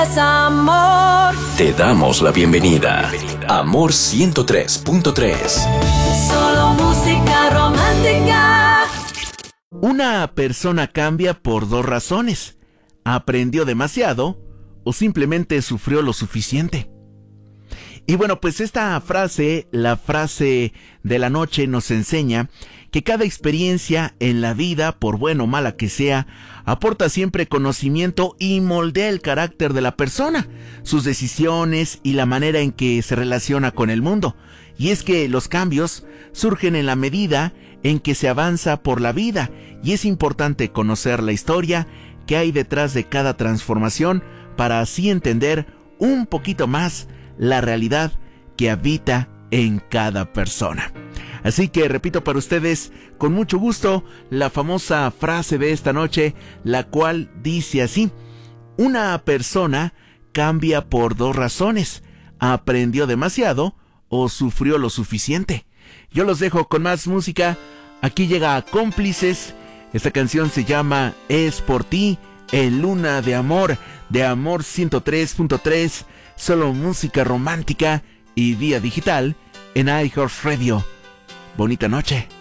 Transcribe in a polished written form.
Es amor. Te damos la bienvenida. Amor 103.3. Solo música romántica. Una persona cambia por dos razones: aprendió demasiado o simplemente sufrió lo suficiente. Y bueno, pues esta frase, la frase de la noche, nos enseña que cada experiencia en la vida, por buena o mala que sea, aporta siempre conocimiento y moldea el carácter de la persona, sus decisiones y la manera en que se relaciona con el mundo. Y es que los cambios surgen en la medida en que se avanza por la vida, y es importante conocer la historia que hay detrás de cada transformación para así entender un poquito más la realidad que habita en cada persona. Así que repito para ustedes con mucho gusto la famosa frase de esta noche, la cual dice así: una persona cambia por dos razones: aprendió demasiado o sufrió lo suficiente. Yo los dejo con más música. Aquí llega Cómplices. Esta canción se llama Es por ti, en Luna de Amor 103.3, solo música romántica y vía digital en iHeartRadio. Bonita noche.